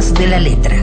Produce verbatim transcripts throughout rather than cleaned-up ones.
Poemas de la Letra.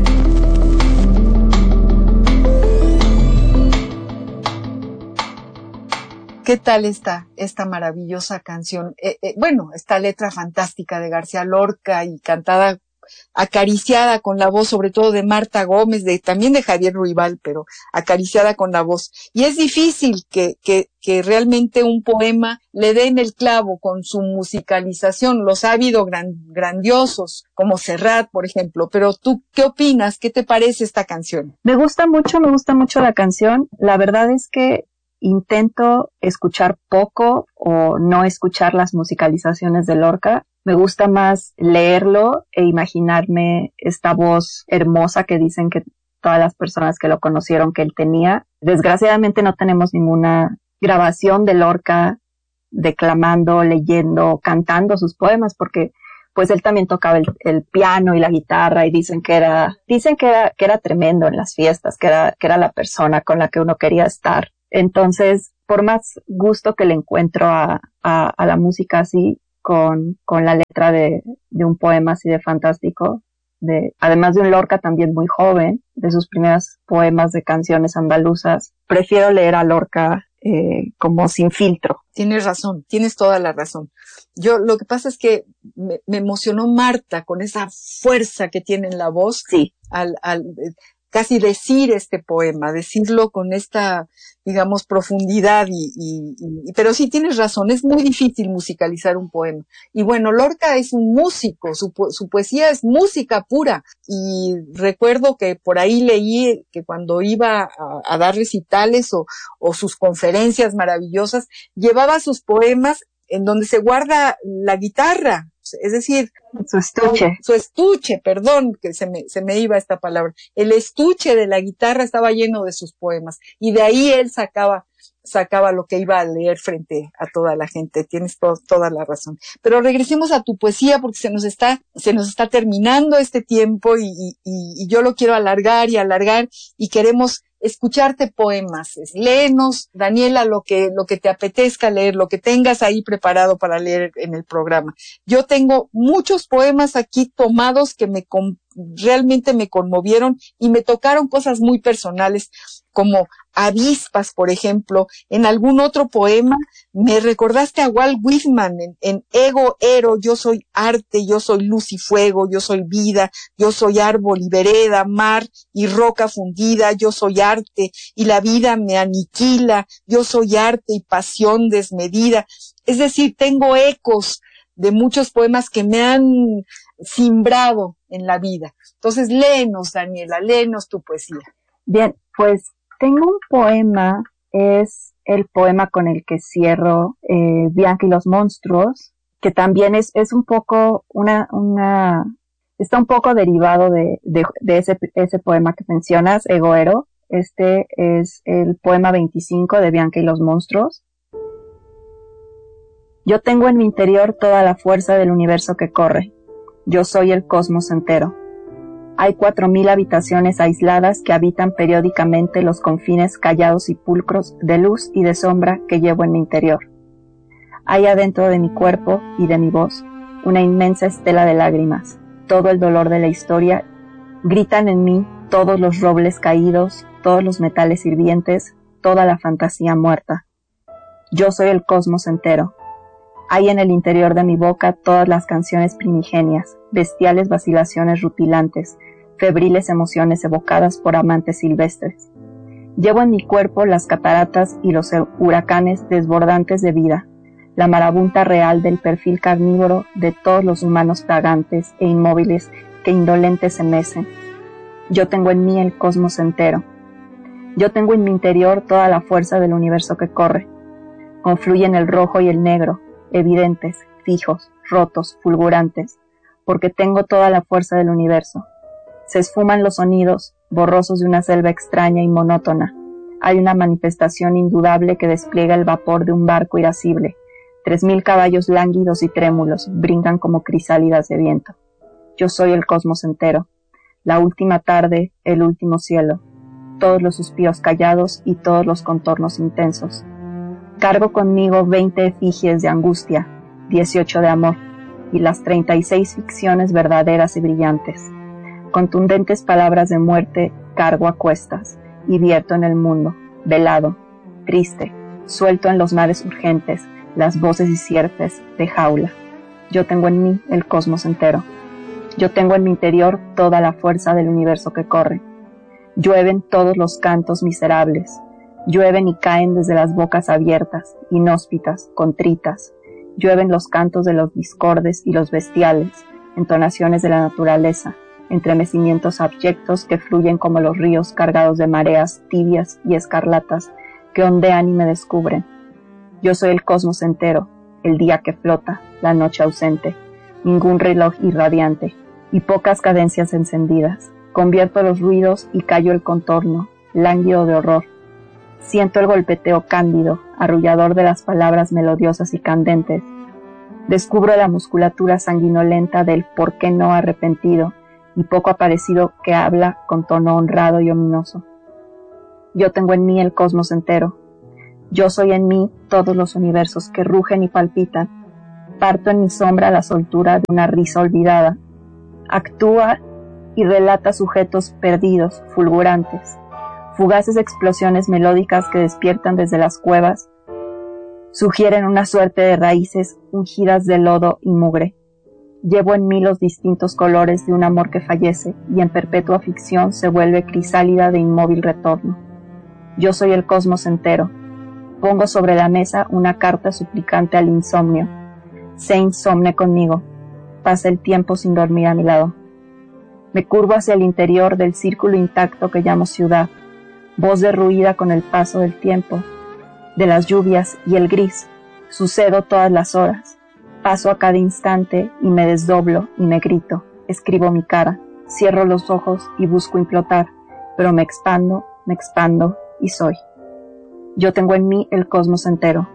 ¿Qué tal esta, esta maravillosa canción? Eh, eh, bueno, esta letra fantástica de García Lorca y cantada, acariciada con la voz, sobre todo de Marta Gómez, de, también de Javier Ruibal, pero acariciada con la voz. Y es difícil que, que, que realmente un poema le dé en el clavo con su musicalización. Los ha habido gran, grandiosos, como Serrat, por ejemplo. Pero tú, ¿qué opinas? ¿Qué te parece esta canción? Me gusta mucho, me gusta mucho la canción. La verdad es que intento escuchar poco o no escuchar las musicalizaciones de Lorca. Me gusta más leerlo e imaginarme esta voz hermosa que dicen que todas las personas que lo conocieron que él tenía. Desgraciadamente no tenemos ninguna grabación de Lorca declamando, leyendo, cantando sus poemas, porque pues él también tocaba el, el piano y la guitarra y dicen que era, dicen que era, que era tremendo en las fiestas, que era, que era la persona con la que uno quería estar. Entonces, por más gusto que le encuentro a, a, a la música así, con, con la letra de, de un poema así de fantástico, de, además de un Lorca también muy joven, de sus primeros poemas de canciones andaluzas, prefiero leer a Lorca eh, como sin filtro. Tienes razón, tienes toda la razón. Yo, lo que pasa es que me, me emocionó Marta con esa fuerza que tiene en la voz. Sí. Al, al, casi decir este poema, decirlo con esta, digamos, profundidad y, y, y, pero sí tienes razón, es muy difícil musicalizar un poema. Y bueno, Lorca es un músico, su, su poesía es música pura. Y recuerdo que por ahí leí que cuando iba a, a dar recitales o, o sus conferencias maravillosas, llevaba sus poemas en donde se guarda la guitarra. Es decir, su estuche, su estuche, perdón, que se me, se me iba esta palabra. El estuche de la guitarra estaba lleno de sus poemas y de ahí él sacaba, sacaba lo que iba a leer frente a toda la gente. Tienes to- toda la razón. Pero regresemos a tu poesía porque se nos está, se nos está terminando este tiempo y, y, y yo lo quiero alargar y alargar y queremos escucharte poemas. Léenos, Daniela, lo que, lo que te apetezca leer, lo que tengas ahí preparado para leer en el programa. Yo tengo muchos poemas aquí tomados que me, realmente me conmovieron y me tocaron cosas muy personales, como avispas, por ejemplo. En algún otro poema me recordaste a Walt Whitman en, en Ego, Ero, yo soy arte, yo soy luz y fuego, yo soy vida, yo soy árbol y vereda, mar y roca fundida, yo soy arte y la vida me aniquila, yo soy arte y pasión desmedida. Es decir, tengo ecos de muchos poemas que me han simbrado en la vida. Entonces, léenos, Daniela, léenos tu poesía. Bien, pues tengo un poema, es el poema con el que cierro eh, Bianca y los monstruos, que también es, es un poco una, una, está un poco derivado de, de, de ese, ese poema que mencionas, Egoero. Este es el poema veinticinco de Bianca y los monstruos. Yo tengo en mi interior toda la fuerza del universo que corre. Yo soy el cosmos entero. Hay cuatro mil habitaciones aisladas que habitan periódicamente los confines callados y pulcros de luz y de sombra que llevo en mi interior. Hay adentro de mi cuerpo y de mi voz una inmensa estela de lágrimas. Todo el dolor de la historia gritan en mí todos los robles caídos, todos los metales hirvientes, toda la fantasía muerta. Yo soy el cosmos entero. Hay en el interior de mi boca todas las canciones primigenias, bestiales vacilaciones rutilantes, febriles emociones evocadas por amantes silvestres. Llevo en mi cuerpo las cataratas y los huracanes desbordantes de vida, la marabunta real del perfil carnívoro de todos los humanos fragantes e inmóviles que indolentes se mecen. Yo tengo en mí el cosmos entero. Yo tengo en mi interior toda la fuerza del universo que corre. Confluyen el rojo y el negro, evidentes, fijos, rotos, fulgurantes, porque tengo toda la fuerza del universo. Se esfuman los sonidos, borrosos de una selva extraña y monótona. Hay una manifestación indudable que despliega el vapor de un barco irascible. Tres mil caballos lánguidos y trémulos brincan como crisálidas de viento. Yo soy el cosmos entero. La última tarde, el último cielo. Todos los suspiros callados y todos los contornos intensos. Cargo conmigo veinte efigies de angustia, dieciocho de amor, y las treinta y seis ficciones verdaderas y brillantes. Contundentes palabras de muerte cargo a cuestas y vierto en el mundo, velado, triste, suelto en los mares urgentes, las voces disiertes de jaula. Yo tengo en mí el cosmos entero. Yo tengo en mi interior toda la fuerza del universo que corre. Llueven todos los cantos miserables. Llueven y caen desde las bocas abiertas, inhóspitas, contritas. Llueven los cantos de los discordes y los bestiales, entonaciones de la naturaleza, entremecimientos abyectos que fluyen como los ríos cargados de mareas tibias y escarlatas que ondean y me descubren. Yo soy el cosmos entero, el día que flota, la noche ausente, ningún reloj irradiante y pocas cadencias encendidas. Convierto los ruidos y callo el contorno, lánguido de horror. Siento el golpeteo cándido, arrullador de las palabras melodiosas y candentes. Descubro la musculatura sanguinolenta del por qué no arrepentido y poco aparecido que habla con tono honrado y ominoso. Yo tengo en mí el cosmos entero. Yo soy en mí todos los universos que rugen y palpitan. Parto en mi sombra la soltura de una risa olvidada. Actúa y relata sujetos perdidos, fulgurantes. Fugaces explosiones melódicas que despiertan desde las cuevas, sugieren una suerte de raíces ungidas de lodo y mugre. Llevo en mí los distintos colores de un amor que fallece y en perpetua ficción se vuelve crisálida de inmóvil retorno. Yo soy el cosmos entero. Pongo sobre la mesa una carta suplicante al insomnio. Sé insomne conmigo. Pasa el tiempo sin dormir a mi lado. Me curvo hacia el interior del círculo intacto que llamo ciudad. Voz derruida con el paso del tiempo, de las lluvias y el gris. Sucedo todas las horas. Paso a cada instante y me desdoblo y me grito. Escribo mi cara. Cierro los ojos y busco implotar, pero me expando, me expando y soy. Yo tengo en mí el cosmos entero.